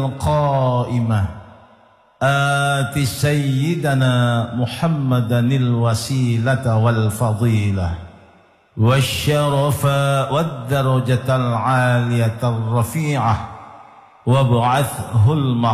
القائمة آت سيدنا محمدا الوسيلة والفضيلة والشرف والدرجة العالية الرفيعة وابعثه